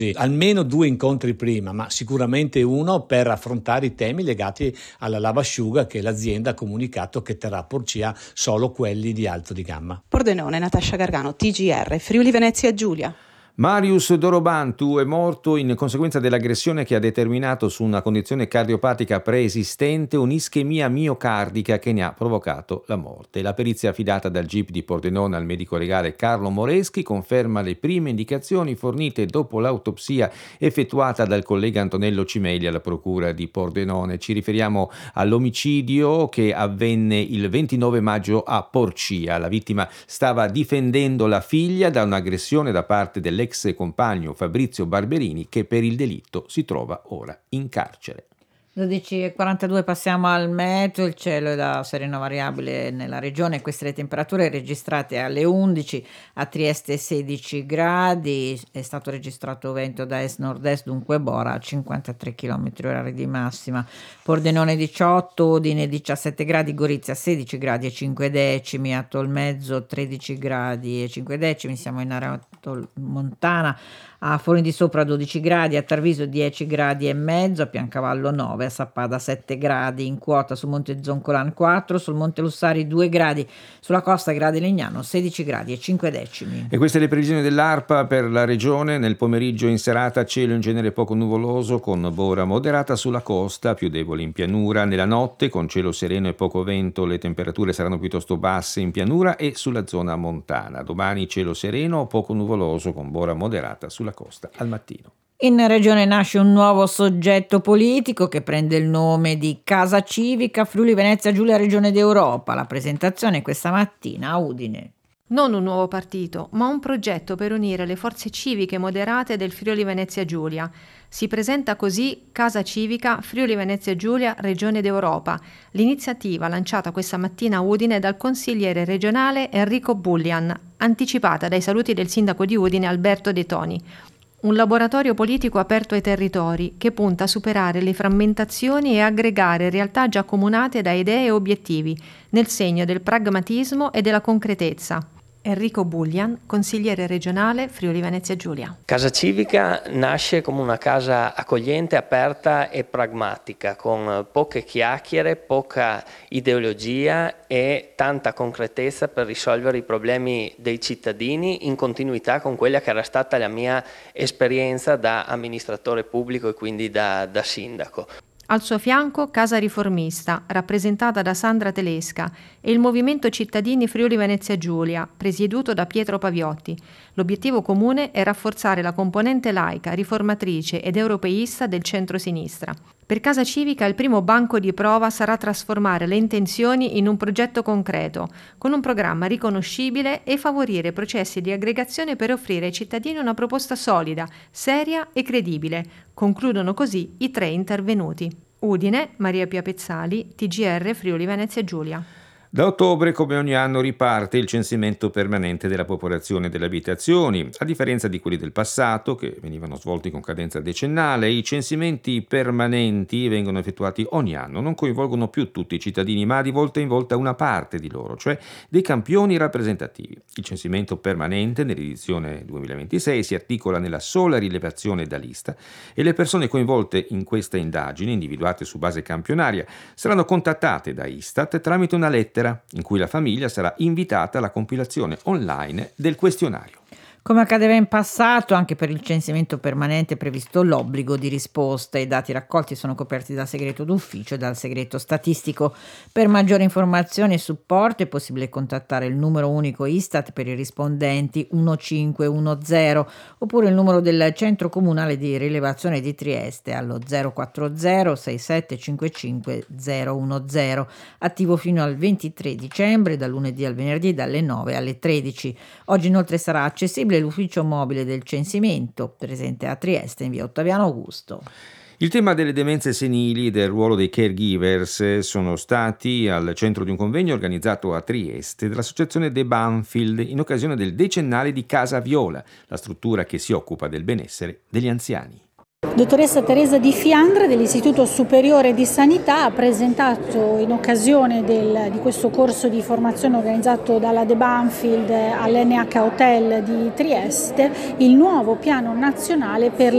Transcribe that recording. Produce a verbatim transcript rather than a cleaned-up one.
Sì, almeno due incontri prima, ma sicuramente uno per affrontare i temi legati alla lavasciuga che l'azienda ha comunicato che terrà a Porcia solo quelli di alto di gamma. Pordenone, Natascia Gargano, T G R, Friuli Venezia Giulia. Marius Dorobantu è morto in conseguenza dell'aggressione che ha determinato su una condizione cardiopatica preesistente un'ischemia miocardica che ne ha provocato la morte. La perizia affidata dal G I P di Pordenone al medico legale Carlo Moreschi conferma le prime indicazioni fornite dopo l'autopsia effettuata dal collega Antonello Cimeli alla procura di Pordenone. Ci riferiamo all'omicidio che avvenne il ventinove maggio a Porcia. La vittima stava difendendo la figlia da un'aggressione da parte dell'ex ex compagno Fabrizio Barberini, che per il delitto si trova ora in carcere. dodici e quarantadue passiamo al meteo, il cielo è da sereno variabile nella regione, queste le temperature registrate alle undici, a Trieste sedici gradi, è stato registrato vento da est-nord-est, dunque Bora a cinquantatré chilometri orari di massima, Pordenone diciotto, Udine diciassette gradi, Gorizia sedici gradi e cinque decimi, a Tolmezzo tredici gradi e cinque decimi, siamo in area montana, a Forni di Sopra dodici gradi, a Tarviso dieci gradi e mezzo, a Piancavallo nove, a Sappada sette gradi, in quota sul Monte Zoncolan quattro, sul Monte Lussari due gradi, sulla costa Gradi Legnano sedici gradi e cinque decimi. E queste le previsioni dell'ARPA per la regione. Nel pomeriggio in serata cielo in genere poco nuvoloso con bora moderata sulla costa, più debole in pianura. Nella notte con cielo sereno e poco vento le temperature saranno piuttosto basse in pianura e sulla zona montana. Domani cielo sereno, poco nuvoloso con bora moderata sulla costa al mattino. In regione nasce un nuovo soggetto politico che prende il nome di Casa Civica Friuli Venezia Giulia Regione d'Europa. La presentazione questa mattina a Udine. Non un nuovo partito, ma un progetto per unire le forze civiche moderate del Friuli Venezia Giulia. Si presenta così Casa Civica Friuli Venezia Giulia Regione d'Europa, l'iniziativa lanciata questa mattina a Udine dal consigliere regionale Enrico Bullian, anticipata dai saluti del sindaco di Udine Alberto De Toni. Un laboratorio politico aperto ai territori che punta a superare le frammentazioni e aggregare realtà già accomunate da idee e obiettivi, nel segno del pragmatismo e della concretezza. Enrico Bullian, consigliere regionale Friuli Venezia Giulia. Casa Civica nasce come una casa accogliente, aperta e pragmatica, con poche chiacchiere, poca ideologia e tanta concretezza per risolvere i problemi dei cittadini, in continuità con quella che era stata la mia esperienza da amministratore pubblico e quindi da, da sindaco. Al suo fianco Casa Riformista, rappresentata da Sandra Telesca, e il Movimento Cittadini Friuli Venezia Giulia, presieduto da Pietro Paviotti. L'obiettivo comune è rafforzare la componente laica, riformatrice ed europeista del centro-sinistra. Per Casa Civica il primo banco di prova sarà trasformare le intenzioni in un progetto concreto, con un programma riconoscibile e favorire processi di aggregazione per offrire ai cittadini una proposta solida, seria e credibile. Concludono così i tre intervenuti. Udine, Maria Pia Pezzali, T G R Friuli Venezia Giulia. Da ottobre, come ogni anno, riparte il censimento permanente della popolazione delle abitazioni. A differenza di quelli del passato, che venivano svolti con cadenza decennale, i censimenti permanenti vengono effettuati ogni anno, non coinvolgono più tutti i cittadini, ma di volta in volta una parte di loro, cioè dei campioni rappresentativi. Il censimento permanente nell'edizione duemilaventisei si articola nella sola rilevazione da lista e le persone coinvolte in questa indagine, individuate su base campionaria, saranno contattate da Istat tramite una lettera in cui la famiglia sarà invitata alla compilazione online del questionario. Come accadeva in passato, anche per il censimento permanente è previsto l'obbligo di risposta. I dati raccolti sono coperti dal segreto d'ufficio e dal segreto statistico. Per maggiori informazioni e supporto è possibile contattare il numero unico Istat per i rispondenti uno cinque uno zero oppure il numero del Centro Comunale di Rilevazione di Trieste allo zero quattro zero sei sette cinque cinque zero uno zero, attivo fino al ventitré dicembre, dal lunedì al venerdì dalle nove alle tredici. Oggi inoltre sarà accessibile l'ufficio mobile del censimento presente a Trieste in via Ottaviano Augusto. Il tema delle demenze senili e del ruolo dei caregivers sono stati al centro di un convegno organizzato a Trieste dall'associazione De Banfield in occasione del decennale di Casa Viola, la struttura che si occupa del benessere degli anziani. Dottoressa Teresa Di Fiandra dell'Istituto Superiore di Sanità ha presentato in occasione del, di questo corso di formazione organizzato dalla De Banfield all'N H Hotel di Trieste il nuovo piano nazionale per